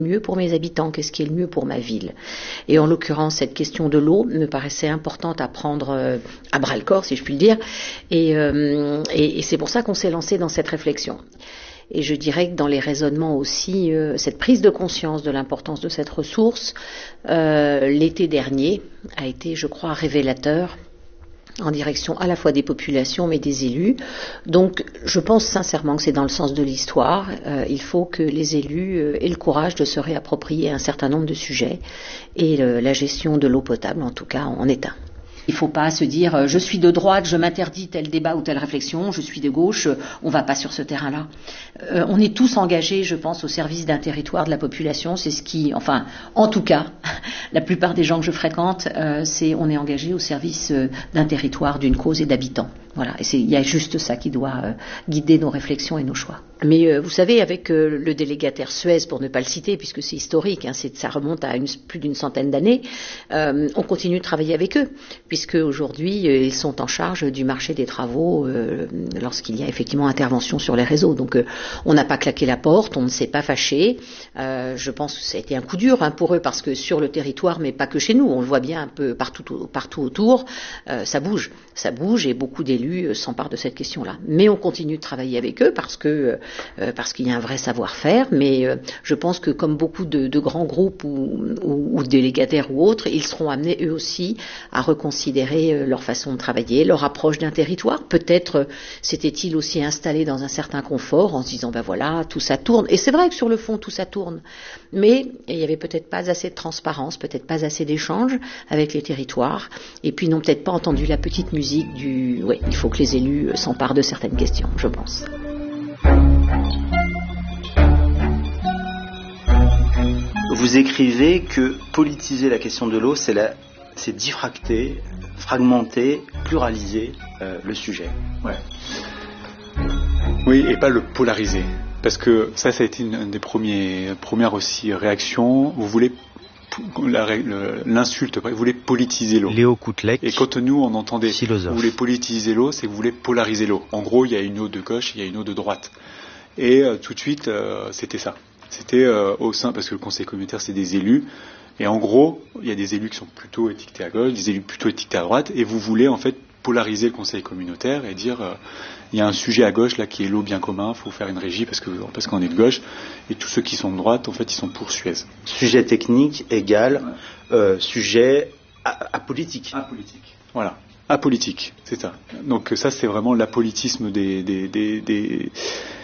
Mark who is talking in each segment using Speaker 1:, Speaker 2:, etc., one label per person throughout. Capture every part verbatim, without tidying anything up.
Speaker 1: mieux pour mes habitants, qu'est-ce qui est le mieux pour ma ville. Et en l'occurrence, cette question de l'eau me paraissait importante à prendre euh, à bras-le-corps, si je puis le dire, et, euh, et, et c'est pour ça qu'on s'est lancé dans cette réflexion. Et je dirais que dans les raisonnements aussi, euh, cette prise de conscience de l'importance de cette ressource, euh, l'été dernier, a été, je crois, révélateur en direction à la fois des populations mais des élus. Donc je pense sincèrement que c'est dans le sens de l'histoire. Euh, il faut que les élus euh, aient le courage de se réapproprier un certain nombre de sujets et le, la gestion de l'eau potable en tout cas en est un. Il ne faut pas se dire euh, je suis de droite, je m'interdis tel débat ou telle réflexion, je suis de gauche, euh, on ne va pas sur ce terrain-là. Euh, on est tous engagés, je pense, au service d'un territoire de la population. C'est ce qui, enfin, en tout cas, la plupart des gens que je fréquente, euh, c'est on est engagé au service euh, d'un territoire, d'une cause et d'habitants. Voilà, et c'est, il y a juste ça qui doit euh, guider nos réflexions et nos choix. Mais euh, vous savez, avec euh, le délégataire Suez, pour ne pas le citer, puisque c'est historique, hein, c'est, ça remonte à une, plus d'une centaine d'années, euh, on continue de travailler avec eux, puisque aujourd'hui euh, ils sont en charge du marché des travaux euh, lorsqu'il y a effectivement intervention sur les réseaux. Donc euh, on n'a pas claqué la porte, on ne s'est pas fâché. Euh, je pense que ça a été un coup dur hein, pour eux, parce que sur le territoire, mais pas que chez nous, on le voit bien un peu partout, partout autour, euh, ça bouge, ça bouge, et beaucoup d'élus s'emparent de cette question-là. Mais on continue de travailler avec eux parce que euh, parce qu'il y a un vrai savoir-faire. Mais euh, je pense que comme beaucoup de, de grands groupes ou, ou, ou délégataires ou autres, ils seront amenés eux aussi à reconsidérer euh, leur façon de travailler, leur approche d'un territoire. Peut-être euh, s'était-il aussi installé dans un certain confort en se disant ben voilà, tout ça tourne. Et c'est vrai que sur le fond tout ça tourne. Mais il y avait peut-être pas assez de transparence, peut-être pas assez d'échanges avec les territoires. Et puis ils n'ont peut-être pas entendu la petite musique du ouais. Il faut que les élus s'emparent de certaines questions, je pense.
Speaker 2: Vous écrivez que politiser la question de l'eau, c'est, la, c'est diffracter, fragmenter, pluraliser euh, le sujet. Ouais.
Speaker 3: Oui, et pas le polariser. Parce que ça, ça a été une, une des premiers, premières aussi réactions. Vous voulez La, le, l'insulte, vous voulez politiser l'eau.
Speaker 4: Léo Koutlek,
Speaker 3: et quand nous on entendait
Speaker 4: philosophe.
Speaker 3: Vous voulez politiser l'eau, c'est que vous voulez polariser l'eau. En gros, il y a une eau de gauche, il y a une eau de droite. Et euh, tout de suite, euh, c'était ça. C'était euh, au sein, parce que le conseil communautaire, c'est des élus. Et en gros, il y a des élus qui sont plutôt étiquetés à gauche, des élus plutôt étiquetés à droite. Et vous voulez en fait polariser le conseil communautaire et dire euh, il y a un sujet à gauche là qui est l'eau bien commun, il faut faire une régie parce que parce qu'on est de gauche, et tous ceux qui sont de droite en fait ils sont pour Suez.
Speaker 2: Sujet technique égal ouais. euh, sujet apolitique.
Speaker 3: Apolitique. Voilà, apolitique, c'est ça. Donc ça c'est vraiment l'apolitisme des des des, des...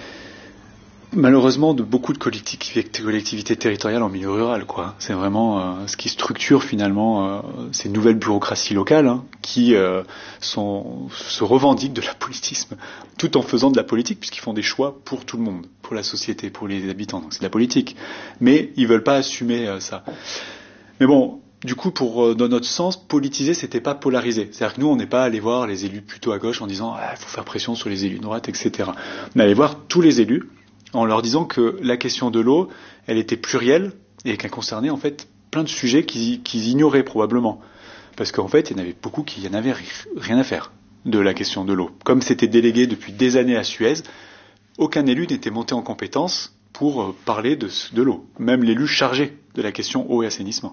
Speaker 3: malheureusement de beaucoup de collectivités, collectivités territoriales en milieu rural, quoi. C'est vraiment euh, ce qui structure finalement euh, ces nouvelles bureaucraties locales hein, qui euh, sont, se revendiquent de l'apolitisme, tout en faisant de la politique, puisqu'ils font des choix pour tout le monde, pour la société, pour les habitants. Donc c'est de la politique, mais ils veulent pas assumer euh, ça. Mais bon. Du coup, pour euh, dans notre sens, politiser, c'était pas polariser. C'est-à-dire que nous, on n'est pas allé voir les élus plutôt à gauche en disant ah, il faut faire pression sur les élus de droite, et cetera. On est allé voir tous les élus en leur disant que la question de l'eau, elle était plurielle et qu'elle concernait en fait plein de sujets qu'ils, qu'ils ignoraient probablement. Parce qu'en fait, il y en avait beaucoup qui n'en avaient rien à faire de la question de l'eau. Comme c'était délégué depuis des années à Suez, aucun élu n'était monté en compétence pour parler de, de l'eau. Même l'élu chargé de la question eau et assainissement.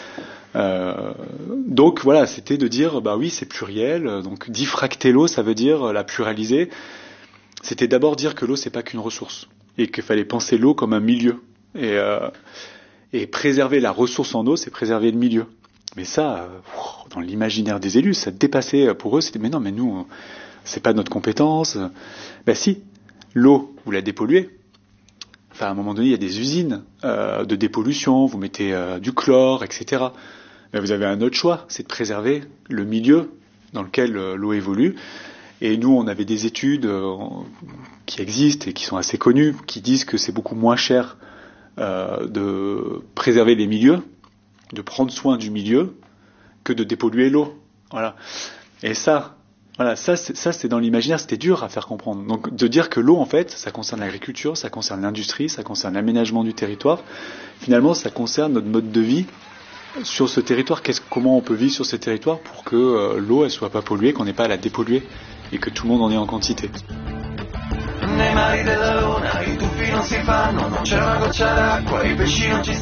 Speaker 3: Euh, donc voilà, c'était de dire, bah oui, c'est pluriel, donc diffracter l'eau, ça veut dire la pluraliser. C'était d'abord dire que l'eau, c'est pas qu'une ressource. Et qu'il fallait penser l'eau comme un milieu. Et, euh, et préserver la ressource en eau, c'est préserver le milieu. Mais ça, euh, dans l'imaginaire des élus, ça dépassait pour eux, c'était, mais non, mais nous, c'est pas notre compétence. Ben si, l'eau, vous la dépolluez. Enfin, à un moment donné, il y a des usines euh, de dépollution, vous mettez euh, du chlore, et cetera. Mais vous avez un autre choix, c'est de préserver le milieu dans lequel euh, l'eau évolue. Et nous, on avait des études euh, qui existent et qui sont assez connues, qui disent que c'est beaucoup moins cher euh, de préserver les milieux, de prendre soin du milieu, que de dépolluer l'eau. Voilà. Et ça, voilà, ça, c'est, ça, c'est dans l'imaginaire, c'était dur à faire comprendre. Donc, de dire que l'eau, en fait, ça concerne l'agriculture, ça concerne l'industrie, ça concerne l'aménagement du territoire. Finalement, ça concerne notre mode de vie sur ce territoire. Qu'est-ce, comment on peut vivre sur ce territoire pour que euh, l'eau, elle soit pas polluée, qu'on n'ait pas à la dépolluer et que tout le monde en ait en quantité.
Speaker 4: nei mari della luna, i tuffi non si fanno, non c'è una goccia d'acqua, i pesci non ci